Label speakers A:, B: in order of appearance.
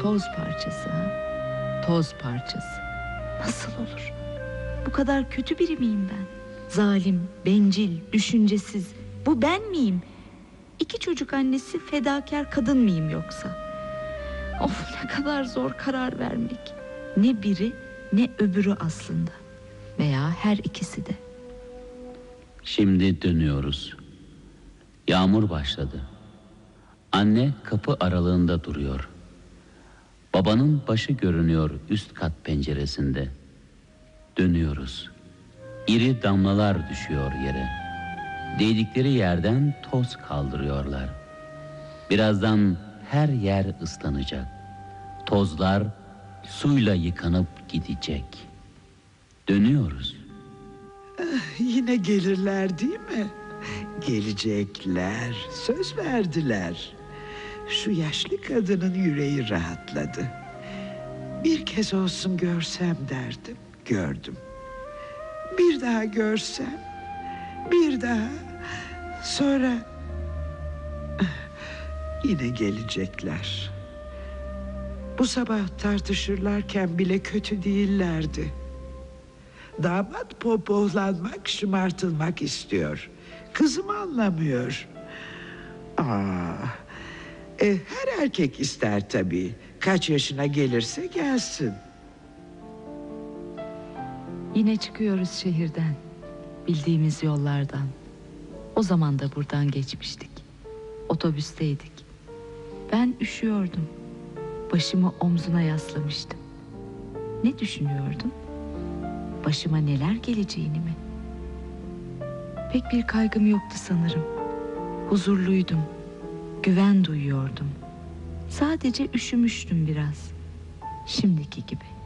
A: toz parçası ha? Toz parçası. Nasıl olur? Bu kadar kötü biri miyim ben? Zalim, bencil, düşüncesiz. Bu ben miyim? 2 çocuk annesi, fedakar kadın mıyım yoksa? Of, ne kadar zor karar vermek. Ne biri ne öbürü aslında. Veya her ikisi de.
B: Şimdi dönüyoruz. Yağmur başladı. Anne kapı aralığında duruyor. Babanın başı görünüyor üst kat penceresinde. Dönüyoruz. İri damlalar düşüyor yere. Değdikleri yerden toz kaldırıyorlar. Birazdan her yer ıslanacak. Tozlar suyla yıkanıp gidecek. Dönüyoruz.
C: Yine gelirler değil mi? Gelecekler, söz verdiler. Şu yaşlı kadının yüreği rahatladı. Bir kez olsun görsem derdim, gördüm. Bir daha görsem, bir daha, sonra yine gelecekler. Bu sabah tartışırlarken bile kötü değillerdi. Damat pohpohlanmak, şımartılmak istiyor. Kızım anlamıyor. Her erkek ister tabii. Kaç yaşına gelirse gelsin.
A: Yine çıkıyoruz şehirden. Bildiğimiz yollardan. O zaman da buradan geçmiştik. Otobüsteydik. Ben üşüyordum. Başımı omzuna yaslamıştım. Ne düşünüyordum? Başıma neler geleceğini mi? Pek bir kaygım yoktu sanırım. Huzurluydum. Güven duyuyordum. Sadece üşümüştüm biraz. Şimdiki gibi.